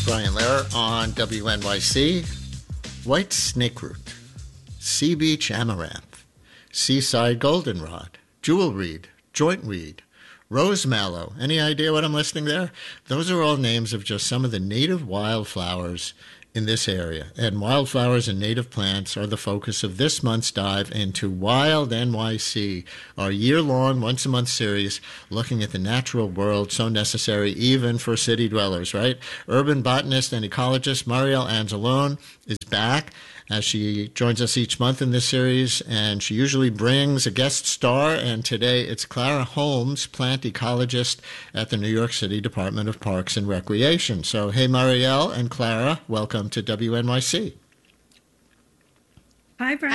Brian Lehrer on WNYC. White snakeroot, sea beach amaranth, seaside goldenrod, jewelweed, jointweed, rose mallow. Any idea what I'm listing there? Those are all names of just some of the native wildflowers in this area. And wildflowers and native plants are the focus of this month's dive into Wild NYC, our year-long, once-a-month series looking at the natural world so necessary even for city dwellers, right? Urban botanist and ecologist Marielle Anzalone is back as she joins us each month in this series, and she usually brings a guest star, and today it's Clara Holmes, plant ecologist at the New York City Department of Parks and Recreation. So, hey, Marielle and Clara, welcome to WNYC. Hi, Brian.